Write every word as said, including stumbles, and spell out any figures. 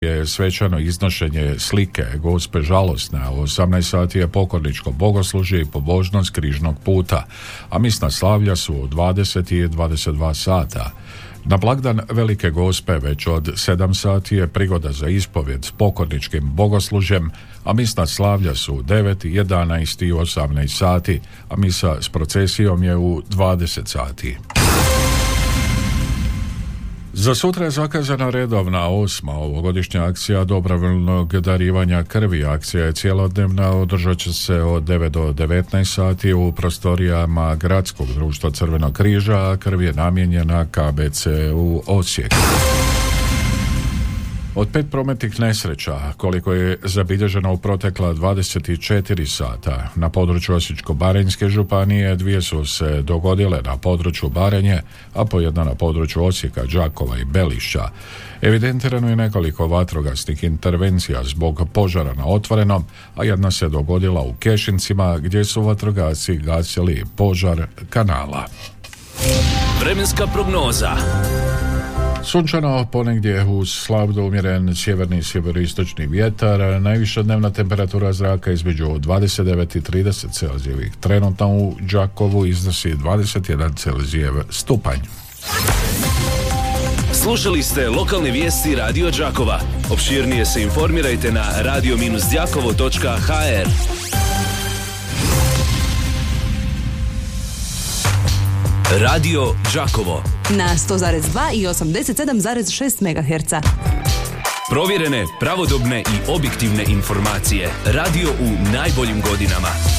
je svečano iznošenje slike Gospe žalosne, a u osamnaest sati je pokorničko bogoslužje i pobožnost križnog puta, a misna slavlja su u dvadeset i dvadeset dva sata. Na blagdan Velike Gospe već od sedam sati je prigoda za ispovjed s pokorničkim bogoslužjem, a misna slavlja su u devet, jedanaest i osamnaest sati, a misa s procesijom je u dvadeset sati. Za sutra je zakazana redovna osma ovogodišnja akcija dobrovoljnog darivanja krvi. Akcija je cjelodnevna, održat će se od devet do devetnaest sati u prostorijama Gradskog društva Crvenog križa, a krv je namijenjena K B C u Osijek. Od pet prometnih nesreća, koliko je zabilježeno u protekla dvadeset četiri sata, na području Osječko-baranjske županije dvije su se dogodile na području Baranje, a po jedna na području Osijeka, Đakova i Belišća. Evidentirano je nekoliko vatrogasnih intervencija zbog požara na otvorenom, a jedna se dogodila u Kešincima gdje su vatrogasci gasili požar kanala. Vremenska prognoza. Sunčano, ponegdje uz slab do umjeren sjeverni i sjeveroistočni vjetar, najviša dnevna temperatura zraka između dvadeset devet i trideset Celzijevih. Trenutno u Đakovu iznosi dvadeset jedan Celzijev stupanj. Slušali ste lokalne vijesti Radio Đakova. Opširnije se informirajte na radio dash đakovo točka ha er. Radio Đakovo na sto zarez dva i osamdeset sedam zarez šest megaherca. Provjerene, pravodobne i objektivne informacije. Radio u najboljim godinama.